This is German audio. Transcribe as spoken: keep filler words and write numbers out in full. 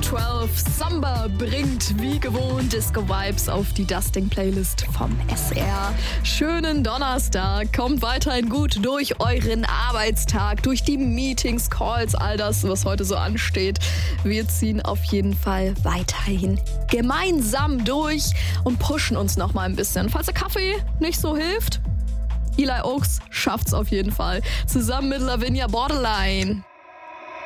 zwölf. Samba bringt wie gewohnt Disco-Vibes auf die Dusting-Playlist vom S R. Schönen Donnerstag. Kommt weiterhin gut durch euren Arbeitstag, durch die Meetings, Calls, all das, was heute so ansteht. Wir ziehen auf jeden Fall weiterhin gemeinsam durch und pushen uns noch mal ein bisschen. Falls der Kaffee nicht so hilft, Eli Oaks schafft's auf jeden Fall. Zusammen mit Lavinia Borderline.